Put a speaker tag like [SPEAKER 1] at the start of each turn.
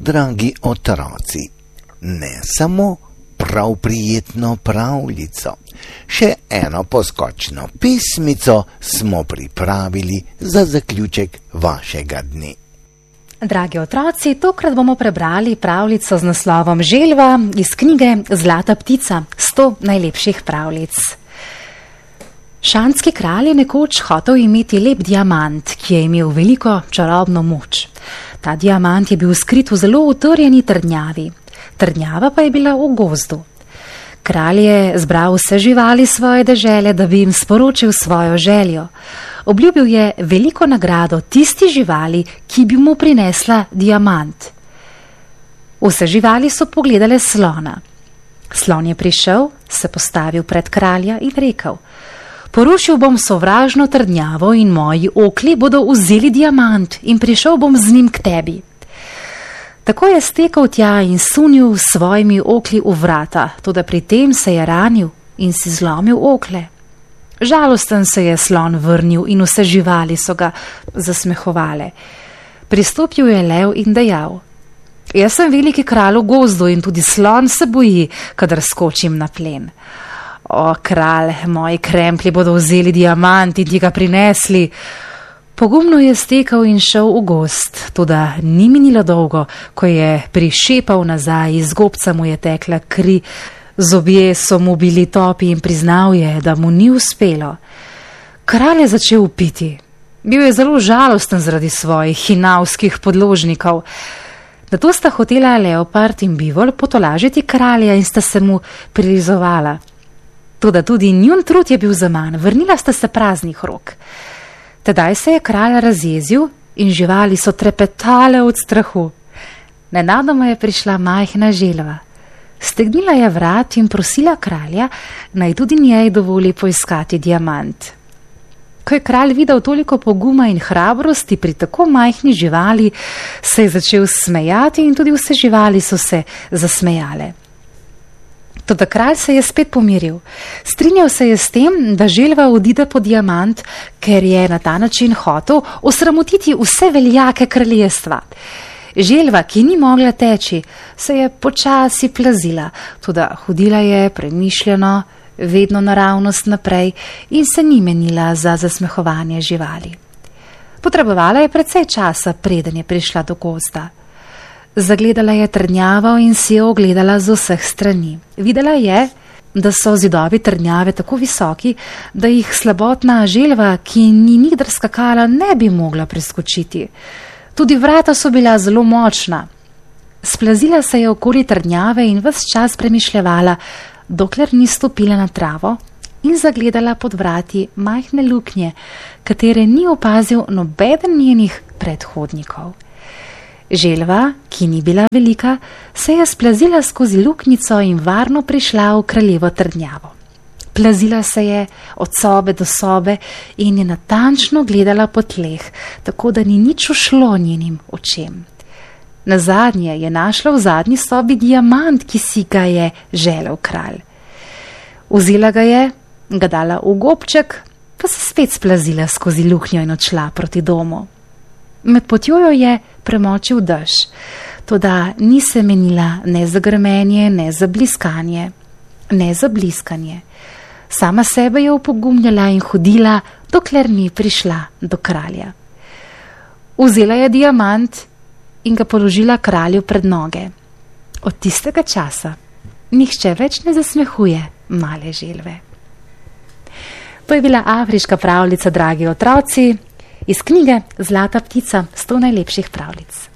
[SPEAKER 1] dragi otroci, ne samo prav prijetno pravljico, še eno poskočno pesmico smo pripravili za zaključek vašega dne.
[SPEAKER 2] Dragi otroci, tokrat bomo prebrali pravljico z naslovom Želva iz knjige Zlata ptica, 100 najlepših pravljic. Šanski kralj je nekoč hotel imeti lep diamant, ki je imel veliko čarobno moč. Ta diamant je bil skrit v zelo utrjeni trdnjavi. Trdnjava pa je bila v gozdu. Kralj je zbral vse živali svoje dežele, da bi jim sporočil svojo željo. Obljubil je veliko nagrado tisti živali, ki bi mu prinesla diamant. Vse živali so pogledale slona. Slon je prišel, se postavil pred kralja in rekel: porušil bom sovražno trdnjavo in moji okli bodo vzeli diamant in prišel bom z njim k tebi. Tako je stekel tja in sunil s svojimi okli v vrata, toda pri tem se je ranil in si zlomil okle. Žalosten se je slon vrnil in vse živali so ga zasmehovale. Pristopil je lev in dejal: jaz sem veliki kralj v gozdu in tudi slon se boji, kadar skočim na plen. O, kralj, moji kremplji bodo vzeli diamant in ti ga prinesli. Pogumno je stekel in šel v gozd, toda ni minilo dolgo, ko je prišepal nazaj, iz gobca mu je tekla kri, zobje so mu bili topi in priznal je, da mu ni uspelo. Kralj je začel piti. Bil je zelo žalosten zaradi svojih hinavskih podložnikov. Nato sta hotela leopard in bivol potolažiti kralja in sta se mu prilizovala. Toda tudi njun trud je bil zaman, vrnila sta se praznih rok. Tedaj se je kralj razjezil in živali so trepetale od strahu. Nenadoma je prišla majhna želva. Stegnila je vrat in prosila kralja, naj tudi njej dovoli poiskati diamant. Ko je kralj videl toliko poguma in hrabrosti pri tako majhni živali, se je začel smejati in tudi vse živali so se zasmejale. Toda kralj se je spet pomiril. Strinjal se je s tem, da želva odide po diamant, ker je na ta način hotel osramotiti vse veljake kraljestva. Želva, ki ni mogla teči, se je počasi plazila, toda hodila je premišljeno, vedno naravnost naprej in se ni menila za zasmehovanje živali. Potrebovala je precej časa, preden je prišla do gozda. Zagledala je trdnjavo in si jo ogledala z vseh strani. Videla je, da so zidovi trdnjave tako visoki, da jih slabotna želva, ki ni nikdar skakala, ne bi mogla preskočiti. Tudi vrata so bila zelo močna. Splazila se je okoli trdnjave in ves čas premišljevala, dokler ni stopila na travo in zagledala pod vrati majhne luknje, katere ni opazil nobeden njenih predhodnikov. Želva, ki ni bila velika, se je splazila skozi luknjico in varno prišla v kraljevo trdnjavo. Plazila se je od sobe do sobe in je natančno gledala po tleh, tako da ni nič ušlo njenim očem. Nazadnje je našla v zadnji sobi diamant, ki si ga je želel kralj. Vzela ga je, ga dala v gobček, pa se spet splazila skozi luknjo in odšla proti domu. Med potjo jo je premočil dež, toda ni se menila ne za grmenje, ne za bliskanje, ne za bliskanje. Sama sebe je upogumljala in hodila, dokler ni prišla do kralja. Vzela je diamant in ga položila kralju pred noge. Od tistega časa nihče več ne zasmehuje male želve. To je bila afriška pravljica, dragi otroci, iz knjige Zlata ptica, 100 najlepših pravljic.